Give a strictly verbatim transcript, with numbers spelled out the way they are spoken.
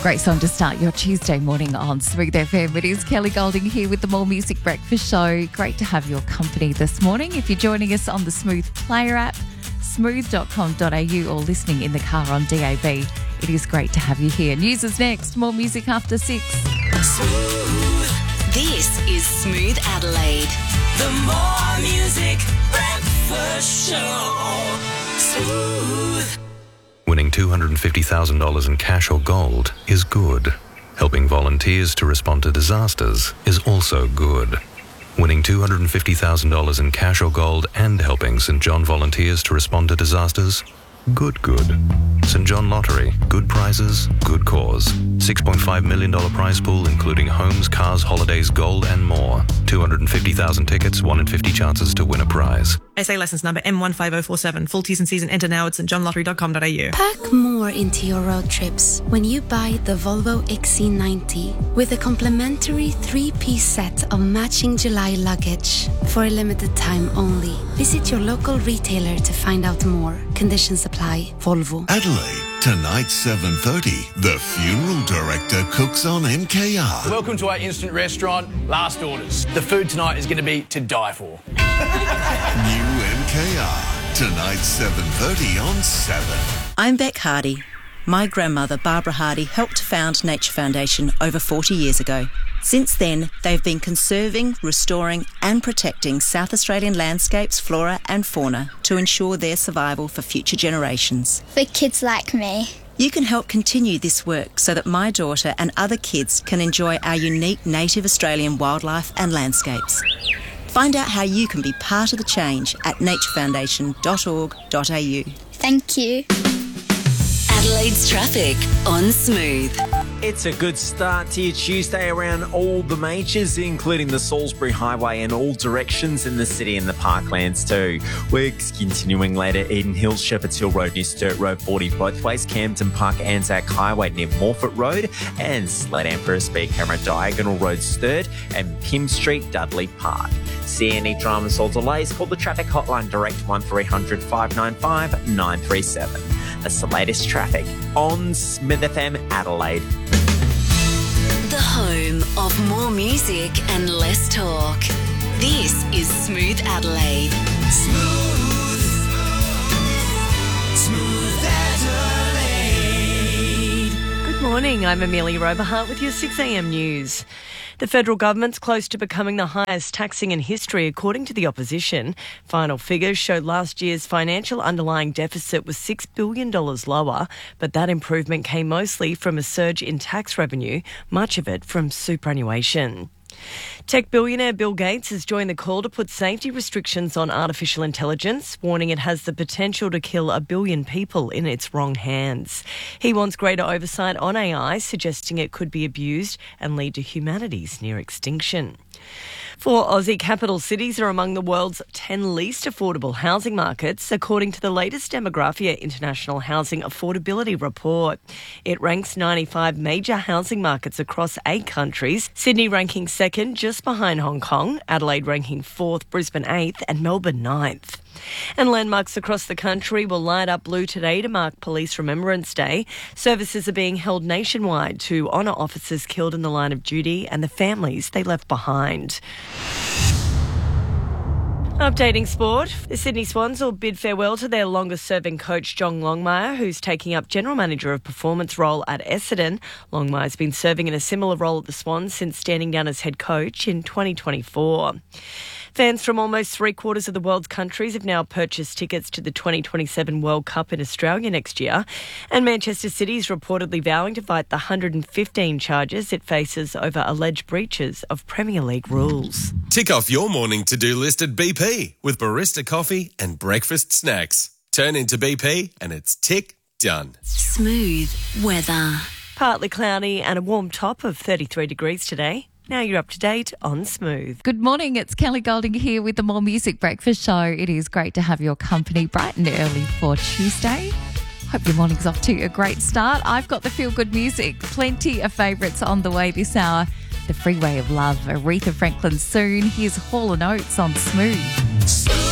Great song to start your Tuesday morning on Smooth F M. It is Kelly Golding here with the More Music Breakfast Show. Great to have your company this morning. If you're joining us on the Smooth Player app, smooth dot com dot a u, or listening in the car on D A B, it is great to have you here. News is next. More music after six. Smooth. This is Smooth Adelaide. The More Music Breakfast Show. Smooth. Winning two hundred fifty thousand dollars in cash or gold is good. Helping volunteers to respond to disasters is also good. Winning two hundred fifty thousand dollars in cash or gold and helping St John volunteers to respond to disasters? Good, good. St John Lottery. Good prizes, good cause. six point five million dollars prize pool including homes, cars, holidays, gold and more. two hundred fifty thousand tickets, one in fifty chances to win a prize. S A licence number M one five zero four seven. Full T's and C's and enter now at st john lottery dot com dot a u. Pack more into your road trips when you buy the Volvo X C ninety with a complimentary three-piece set of matching July luggage. For a limited time only. Visit your local retailer to find out more. Conditions apply. Volvo. Adelaide, tonight seven thirty, the funeral director cooks on M K R. Welcome to our instant restaurant, Last Orders. The food tonight is going to be to die for. New M K R, tonight seven thirty on seven. I'm Beck Hardy. My grandmother, Barbara Hardy, helped found Nature Foundation over forty years ago. Since then, they've been conserving, restoring and protecting South Australian landscapes, flora and fauna to ensure their survival for future generations. For kids like me. You can help continue this work so that my daughter and other kids can enjoy our unique native Australian wildlife and landscapes. Find out how you can be part of the change at nature foundation dot org dot a u. Thank you. Adelaide's traffic on Smooth. It's a good start to your Tuesday around all the majors, including the Salisbury Highway in all directions in the city and the parklands too. We're continuing later Eden Hills, Shepherd's Hill Road near Sturt Road forty both ways, Camden Park, Anzac Highway near Morford Road, and Slade Emperor Speed Camera Diagonal Road Sturt, and Pym Street, Dudley Park. See any dramas or delays, call the traffic hotline direct one three hundred five nine five nine three seven. That's the latest traffic on Smooth F M Adelaide. The home of more music and less talk. This is Smooth Adelaide. Smooth. Smooth Adelaide. Good morning, I'm Amelia Roberhart with your six a m news. The federal government's close to becoming the highest taxing in history, according to the opposition. Final figures showed last year's financial underlying deficit was six billion dollars lower, but that improvement came mostly from a surge in tax revenue, much of it from superannuation. Tech billionaire Bill Gates has joined the call to put safety restrictions on artificial intelligence, warning it has the potential to kill a billion people in its wrong hands. He wants greater oversight on A I, suggesting it could be abused and lead to humanity's near extinction. Four Aussie capital cities are among the world's ten least affordable housing markets, according to the latest Demographia International Housing Affordability Report. It ranks ninety-five major housing markets across eight countries, Sydney ranking second just behind Hong Kong, Adelaide ranking fourth, Brisbane eighth and Melbourne ninth. And landmarks across the country will light up blue today to mark Police Remembrance Day. Services are being held nationwide to honour officers killed in the line of duty and the families they left behind. Updating sport, the Sydney Swans will bid farewell to their longest-serving coach, John Longmire, who's taking up General Manager of Performance role at Essendon. Longmire's been serving in a similar role at the Swans since standing down as head coach in twenty twenty-four. Fans from almost three-quarters of the world's countries have now purchased tickets to the twenty twenty-seven World Cup in Australia next year, and Manchester City is reportedly vowing to fight the one hundred fifteen charges it faces over alleged breaches of Premier League rules. Tick off your morning to-do list at B P with barista coffee and breakfast snacks. Turn into B P and it's tick done. Smooth weather. Partly cloudy and a warm top of thirty-three degrees today. Now you're up to date on Smooth. Good morning, it's Kelly Golding here with the More Music Breakfast Show. It is great to have your company bright and early for Tuesday. Hope your morning's off to a great start. I've got the feel-good music, plenty of favourites on the way this hour. The Freeway of Love, Aretha Franklin soon. Here's Hall and Oates on Smooth. Smooth.